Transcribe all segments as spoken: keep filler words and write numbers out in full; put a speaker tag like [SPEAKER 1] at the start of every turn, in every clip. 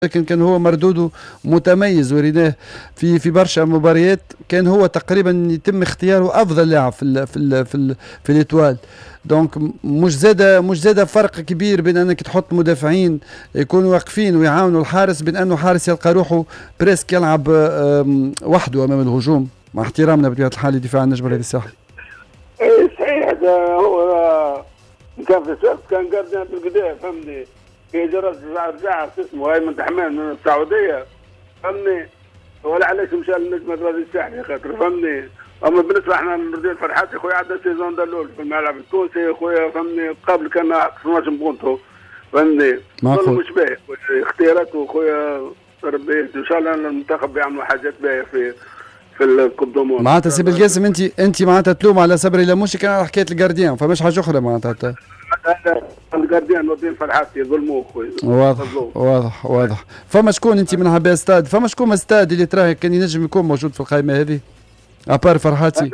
[SPEAKER 1] لكن كان هو مردوده متميز وريناه في في برشا مباريات. كان هو تقريبا يتم اختياره افضل لاعب في ال في ال في ال في الاتوال. دونك مش زاده مش زاده فرق كبير بين انك تحط مدافعين يكونوا واقفين ويعاونوا الحارس، بين انه حارس يلقى روحه بريسك يلعب وحده امام الهجوم، مع احترامنا بطبيعه الحال لدفاع النجم الرياضي الساحلي.
[SPEAKER 2] ايه صحيح، هذا هو كان في السبت كان قاردين بالقدام فهمني، كي جرى رجع اسمه هاي من تحمال من السعوديه فهمني، ولا علاش مشى للنجم الرياضي الساحلي خاطر فهمني. اما بالنسبه احنا نردين فرحات يا خويا عدى السيزون الاول في الملعب التونسي يا خويا فهمني، قبل كان اثناش بونتو فهمني،
[SPEAKER 1] معقول
[SPEAKER 2] مش باهي اختياراته خويا ربي ان شاء الله المنتخب يعملوا حاجات باهيه في في الكوب دو موند.
[SPEAKER 1] معناتها سي بالقاسم انت انت معناتها تلوم على صبري لموشي كان على حكايه الجارديان، فماش حاجه اخرى معناتها.
[SPEAKER 2] الجارديان نردين فرحات يظلموه خويا.
[SPEAKER 1] واضح واضح واضح. فما شكون انت من عباس استاد، فما شكون من استاد اللي تراه كان ينجم يكون موجود في القائمه هذه؟ ابار فرحاتي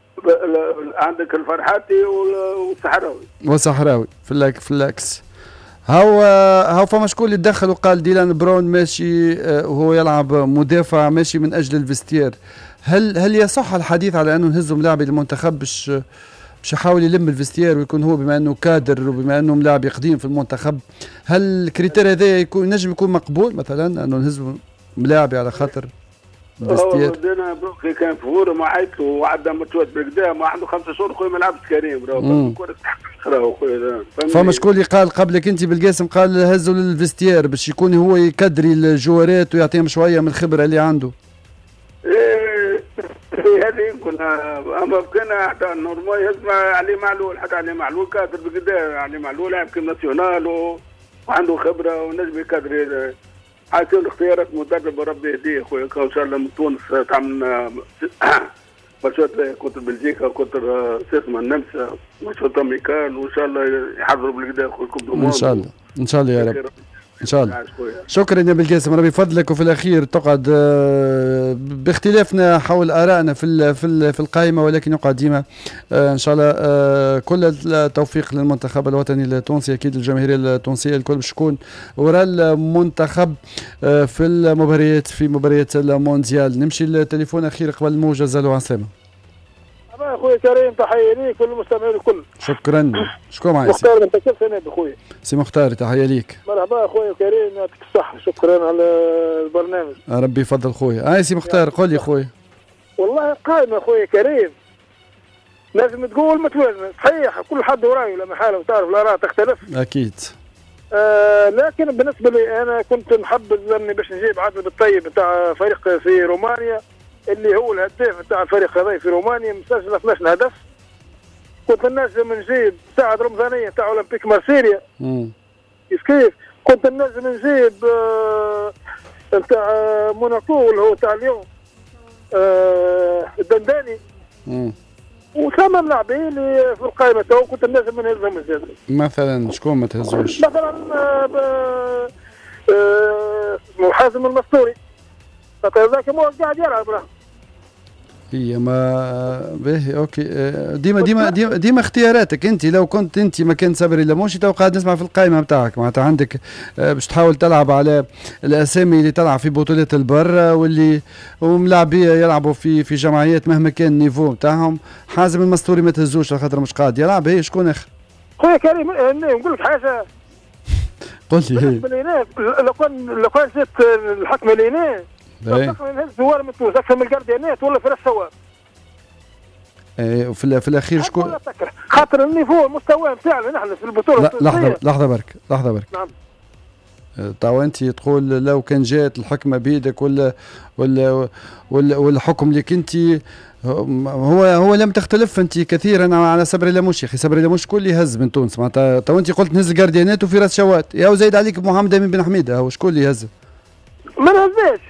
[SPEAKER 2] عندك الفرحاتي والصحراوي
[SPEAKER 1] والصحراوي في اللاك في اللاكس. هاو هاو فما شكون اللي تدخل وقال ديلان براون ماشي وهو يلعب مدافع ماشي من اجل الفيستير. هل هل يصح الحديث على انه نهزوا ملاعبي المنتخب باش باش يحاول يلم الفيستير ويكون هو بما انه كادر وبما انه ملاعب قديم في المنتخب؟ هل الكريتير هذا يكون نجم يكون مقبول مثلا انه نهزوا ملاعبي على خاطر
[SPEAKER 2] الفيستير؟ دينا بروكي كان في غوره مع عيطته وعدى ماتشات بقدام وعنده خمسة شهور خويا ما لعبش كريم راهو كره تحقق خويا.
[SPEAKER 1] فما شكون اللي قال قبلك انت بالقاسم قال هزوا للفيستير باش يكون هو يكدري الجوارات ويعطيهم شويه من الخبره اللي عنده.
[SPEAKER 2] ايه هذه يمكن، اما كان حتى نورمال يهز علي معلول، حتى علي معلول كادر بقدام، علي معلول لاعب كيم ناسيونال وعنده خبره ونجم يكادر. حاكم الاختيارات مدرب وربي يهديه خويا، ان شاء الله من تونس تعمل ماتشات كونتر بلجيكا كونتر سيسما النمسا ماتشات امريكان، وان شاء الله يحضروا بالقدام خويا كوب دو موند.
[SPEAKER 1] ان شاء الله ان شاء الله يا رب ان شاء الله. شكرا يا بالقاسم، ربي يفضلك. وفي الاخير تقعد باختلافنا حول ارائنا في في في القائمه، ولكن يقعد ديما ان شاء الله كل التوفيق للمنتخب الوطني التونسي. اكيد الجماهيريه التونسيه الكل باش تكون وراء المنتخب في المباريات في مباريات المونديال. نمشي للتليفون اخير قبل الموجز. الو عسلامه.
[SPEAKER 3] اخويا كريم، تحيه ليك وللمستمعين الكل.
[SPEAKER 1] شكرا. شكون معي؟
[SPEAKER 3] مختار من تكل سند اخويا.
[SPEAKER 1] سي مختار تحيه ليك.
[SPEAKER 3] مرحبا اخويا كريم، يعطيك الصحه، شكرا على البرنامج.
[SPEAKER 1] ربي يفضل خويا. هاي سي مختار قول لي خويا.
[SPEAKER 3] والله قائمه اخويا كريم لازم تقول متوازنه، صحيح كل حد ورايه لما حاله وتعرف الاراء تختلف
[SPEAKER 1] اكيد.
[SPEAKER 3] آه لكن بالنسبه لي انا كنت نحبذ اني باش نجيب عادل بالطيب بتاع فريق في رومانيا اللي هو الهداف بتاع الفريق هذا في رومانيا، مسجل اثناش هدف. كنت نجم نجيب سعد رمضانيه تاع اولمبيك مارسيليا.
[SPEAKER 1] امم
[SPEAKER 3] كيف كيف كنت نجم نجيب نتاع آه موناكو اللي هو تاع اليوم آه الدنداني.
[SPEAKER 1] امم
[SPEAKER 3] وثمان لاعبين اللي في القائمه تو كنت نجم نهزهم الزيادة.
[SPEAKER 1] مثلا شكون ما تهزوش؟
[SPEAKER 3] مثلا آه اسمه حازم المستوري، خاطر ذاك مو قاعد يلعب راه.
[SPEAKER 1] هي ما باهي اوكي. ديما ديما ديما, ديما اختياراتك انت. لو كنت انت مكان صبري لموشي تو قاعد نسمع في القائمه نتاعك، معناتها عندك باش تحاول تلعب على الاسامي اللي تلعب في بطولات البر واللي وملاعبيه يلعبوا في في جمعيات مهما كان النيفو نتاعهم. حازم المستوري ما تهزوش خاطر مش قاعد يلعب. هي شكون اخر؟
[SPEAKER 3] خويا كريم نقول لك حاجه.
[SPEAKER 1] قل لي.
[SPEAKER 3] لو كان لو كان جات الحكم لينا الزوار من تونس اكثر من الجارديانات ولا في الثواب.
[SPEAKER 1] ايه وفي في الاخير شكون؟
[SPEAKER 3] خاطر النيفو المستوى نتاعنا نحن في البطوله.
[SPEAKER 1] لا لحظه لحظه برك لحظه برك.
[SPEAKER 3] نعم.
[SPEAKER 1] تو انت تقول لو كان جات الحكمه بيدك ولا ولا ولا والحكم اللي كنت هو هو لم تختلف انت كثيرا على صبري لموش. يا اخي صبري لموش كل يهز من تونس، معناتها تو انت قلت نهز الجارديانات وفي راس شوات، يا وزايد عليك محمد امين بن حميده. هو شكون اللي يهز؟
[SPEAKER 3] ما نهزاش.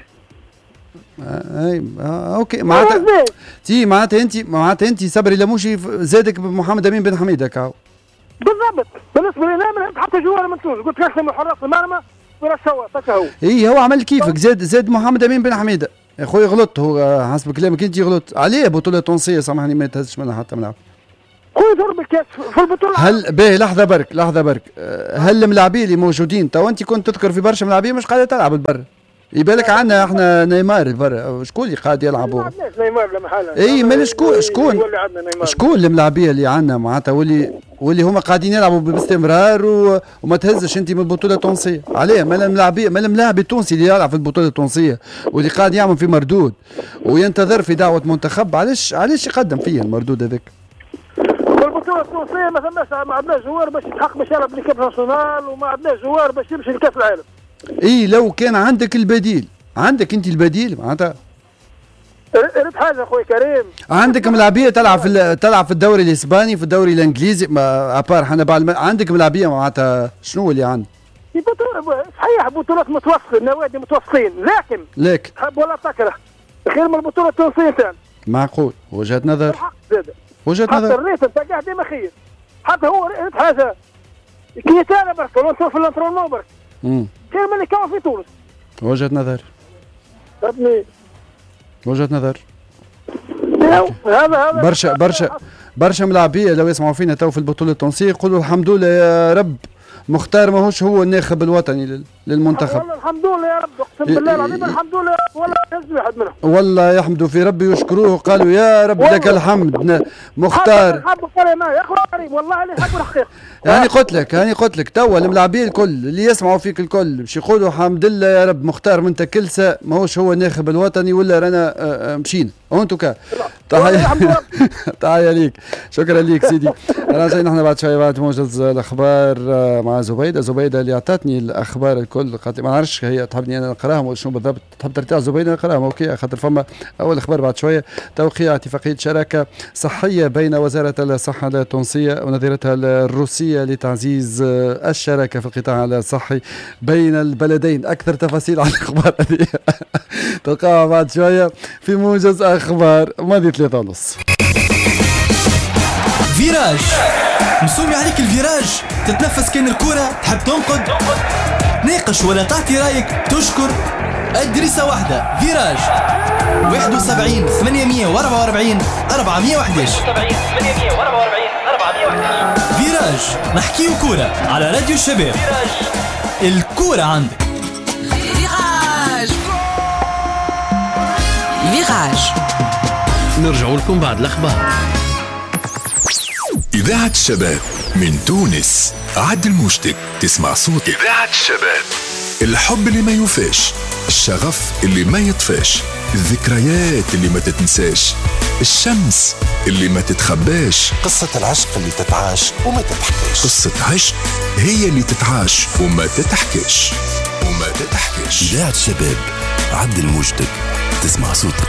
[SPEAKER 1] اي آه اوكي معناتها تي معناتها انت معناتها انت صبري لموشي زادك محمد امين بن حميده كاو.
[SPEAKER 3] بالضبط. بالنسبه لي انا حتى جوار من تونس قلت احسن من حراس المرمى ولا سوا هكا هو.
[SPEAKER 1] اي هو عمل كيفك، زاد زاد محمد امين بن حميده. يا خويا غلط، هو حسب كلامك انت غلط عليه. بطوله تونسيه سامحني ما يتهزش منها حتى ملعب.
[SPEAKER 3] خويا يضرب الكاس في البطوله.
[SPEAKER 1] هل باهي لحظه برك لحظه برك هل الملاعبين اللي موجودين تو انت كنت تذكر في برشا ملاعبين مش قاعده تلعب البر، يبالك عندنا احنا نيمار البر، شكون اللي قاعد يلعبوا؟
[SPEAKER 3] ما عندناش نيمار لا محاله.
[SPEAKER 1] اي مال شكون شكون شكون الملاعبيه اللي عندنا معناتها واللي واللي هما قاعدين يلعبوا باستمرار و... وما تهزش انت من البطوله التونسيه، عليه مال الملاعبيه مال الملاعب التونسي اللي يلعب في البطوله التونسيه واللي قاعد يعمل في مردود وينتظر في دعوه منتخب، علاش علاش يقدم فيه المردود هذاك؟
[SPEAKER 3] في البطوله التونسيه ما ثماش ما عندناش جوار باش يتحقق باش يلعب ليكيب ناسيونال وما عندناش جوار باش يمشي لكاس العالم.
[SPEAKER 1] اي لو كان عندك البديل، عندك انت البديل معناتها
[SPEAKER 3] ريت حاجه اخوي كريم،
[SPEAKER 1] عندك ملاعبيه تلعب في تلعب في الدوري الاسباني في الدوري الانجليزي ابار حنا بعد عندك ملاعبيه معناتها شنو اللي عندك؟
[SPEAKER 3] في بطولة صحيح بطولات متوسطة نوادي متوسطين لكن
[SPEAKER 1] لك
[SPEAKER 3] تحب ولا تكره خير من البطولة التونسية تاعنا.
[SPEAKER 1] معقول وجهة نظر وجهة
[SPEAKER 3] حتى
[SPEAKER 1] نظر
[SPEAKER 3] الريت انت قاعد ديما خير حتى هو ريت حاجة كي تانا برك ولا في الانترونو برك خير من اللي كان في تونس.
[SPEAKER 1] وجهة نظر
[SPEAKER 3] فهمتني
[SPEAKER 1] وجهة نظر
[SPEAKER 3] هذا هذا
[SPEAKER 1] برشا برشا برشا ملاعبيه لو يسمعوا فينا تو في البطوله التونسيه يقولوا الحمد لله يا رب مختار ماهوش هو الناخب الوطني للمنتخب.
[SPEAKER 3] والله الحمد لله يا رب اقسم بالله العظيم الحمد لله ولا يهز واحد منهم.
[SPEAKER 1] والله يحمدوا في ربي ويشكروه قالوا يا رب لك الحمد مختار.
[SPEAKER 3] حب كريم يا اخويا كريم والله اللي حب الحقيقه.
[SPEAKER 1] يعني قلت لك يعني قلت لك توا الملاعبين الكل اللي يسمعوا فيك الكل باش يقولوا الحمد لله يا رب مختار من كلسه ماهوش هو الناخب الوطني ولا رانا مشينا اون توكا. تحيه تحيه ليك شكرا ليك سيدي. انا جاي نحن بعد شويه بعد موجز الاخبار مع زبيده زبيده اللي اعطتني الاخبار الكل خاطر ما نعرفش هي تحبني انا نقراهم ولا شنو بالضبط تحب ترتاح زبيده نقراهم اوكي خاطر فما اول اخبار بعد شويه توقيع اتفاقيه شراكه صحيه بين وزاره الصحه التونسيه ونظيرتها الروسيه لتعزيز الشراكه في القطاع الصحي بين البلدين. اكثر تفاصيل عن الاخبار هذه تلقاها بعد شويه في موجز اخبار ماضي ثلاثة ونص.
[SPEAKER 4] فيراج مسومي عليك الفيراج تتنفس كان الكرة تحب تنقد ناقش ولا تعطي رايك تشكر أدرسة واحدة فيراج واحد وسبعين ثمانمية وأربعة وأربعين أربعمية وأحد عشر فيراج نحكيو كورة على راديو الشباب. الكورة عندك.
[SPEAKER 5] فيراج فيراج
[SPEAKER 6] نرجع لكم بعد الأخبار.
[SPEAKER 7] إذاعة الشباب من تونس عدل مشتك تسمع صوت إذاعة الشباب. الحب اللي ما يوفاش، الشغف اللي ما يطفاش، الذكريات اللي ما تتنساش، الشمس اللي ما تتخباش،
[SPEAKER 8] قصة العشق اللي تتعاش وما تتحكاش.
[SPEAKER 7] قصة عشق هي اللي تتعاش وما تتحكاش وما تتحكاش.
[SPEAKER 8] إذاعة الشباب عدل مشتك تسمع صوتك.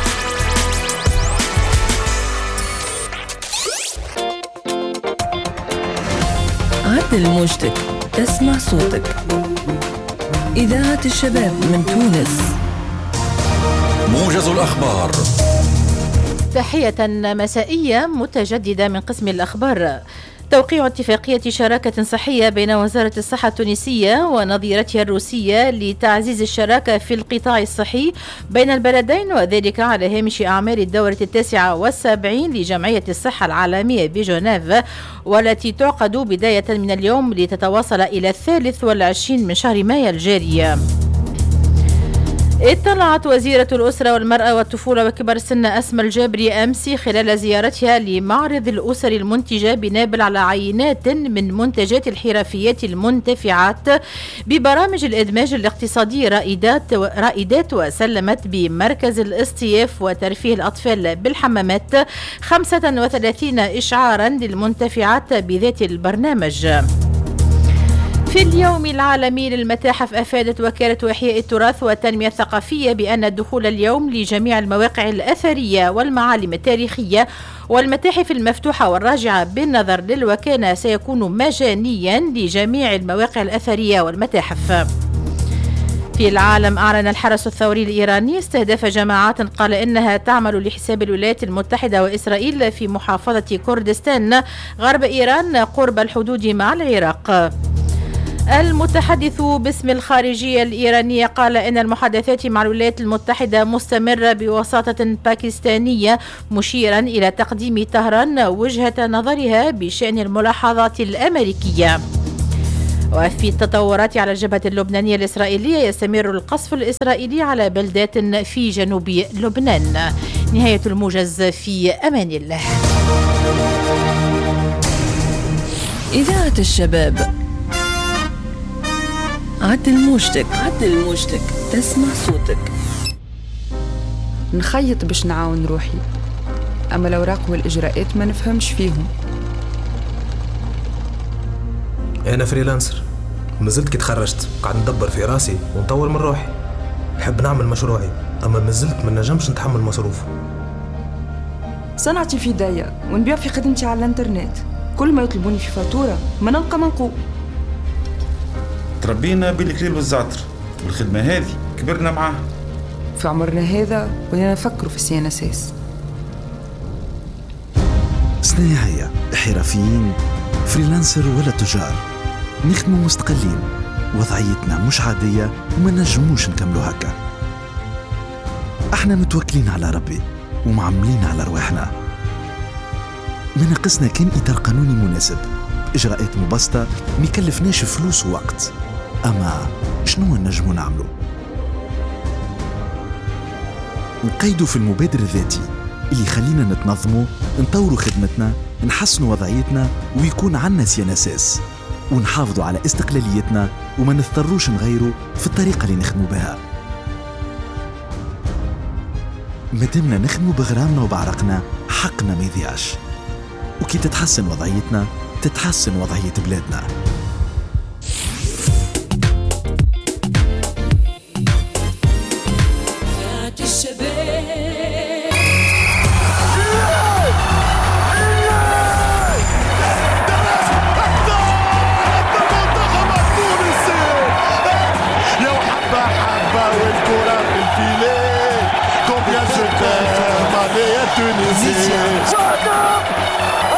[SPEAKER 5] عدل موجتك تسمع صوتك. إذاعة الشباب من تونس.
[SPEAKER 8] موجز الأخبار.
[SPEAKER 9] تحية مسائية متجددة من قسم الأخبار. توقيع اتفاقية شراكة صحية بين وزارة الصحة التونسية ونظيرتها الروسية لتعزيز الشراكة في القطاع الصحي بين البلدين، وذلك على هامش أعمال الدورة التاسعة والسبعين لجمعية الصحة العالمية بجنيف، والتي تعقد بداية من اليوم لتتواصل إلى الثالث والعشرين من شهر مايو الجاري. اطلعت وزيرة الأسرة والمرأة والطفولة وكبار السن أسماء الجابري أمس خلال زيارتها لمعرض الأسر المنتجة بنابل على عينات من منتجات الحرفيات المنتفعات ببرامج الإدماج الاقتصادي رائدات رائدات وسلمت بمركز الاصطياف وترفيه الأطفال بالحمامات خمسة وثلاثين إشعارا للمنتفعات بذات البرنامج. في اليوم العالمي للمتاحف أفادت وكالة إحياء التراث والتنمية الثقافية بأن الدخول اليوم لجميع المواقع الأثرية والمعالم التاريخية والمتاحف المفتوحة والراجعة بالنظر للوكالة سيكون مجانيا لجميع المواقع الأثرية والمتاحف. في العالم، أعلن الحرس الثوري الإيراني استهداف جماعات قال إنها تعمل لحساب الولايات المتحدة وإسرائيل في محافظة كردستان غرب إيران قرب الحدود مع العراق. المتحدث باسم الخارجية الإيرانية قال إن المحادثات مع الولايات المتحدة مستمرة بوساطة باكستانية، مشيرا إلى تقديم طهران وجهة نظرها بشأن الملاحظات الأمريكية. وفي التطورات على الجبهة اللبنانية الإسرائيلية، يستمر القصف الإسرائيلي على بلدات في جنوب لبنان. نهاية الموجز، في أمان الله.
[SPEAKER 5] إذاعة الشباب، عدل موجتك، عدل موجتك، تسمع صوتك.
[SPEAKER 10] نخيط باش نعاون روحي، أما الأوراق والإجراءات ما نفهمش فيهم.
[SPEAKER 11] أنا فريلانسر، مازلت كي تخرجت قاعد ندبر في راسي ونطور من روحي. نحب نعمل مشروعي، أما مازلت ما نجمش نتحمل مصروفه.
[SPEAKER 10] صنعتي في داية ونبيع في خدمتي على الانترنت، كل ما يطلبوني في فاتورة ما نلقى منقوب.
[SPEAKER 12] تربينا بالكليل والزعتر، والخدمة هذه كبرنا معاها.
[SPEAKER 10] في عمرنا هذا ولينا نفكر في السي ان اس اس.
[SPEAKER 8] صناعية، حرفيين، فريلانسر ولا تجار، نخدموا مستقلين، وضعيتنا مش عادية وما نجموش نكملوا هكا. احنا متوكلين على ربي ومعملين على رواحنا. ما ناقصنا كان إطار قانوني مناسب، إجراءات مبسطة ما يكلفناش فلوس ووقت. أما شنو نجموا نعملوا؟ نقيدوا في المبادر الذاتي اللي يخلينا نتنظموا، نطوروا خدمتنا، نحسنوا وضعيتنا، ويكون عنا سيانساس، ونحافظوا على استقلاليتنا وما نضطروش نغيروا في الطريقة اللي نخدموا بها. مادامنا نخدموا بغرامنا وبعرقنا، حقنا ما يضيعش. وكي تتحسن وضعيتنا تتحسن وضعية بلادنا.
[SPEAKER 13] Tunisia.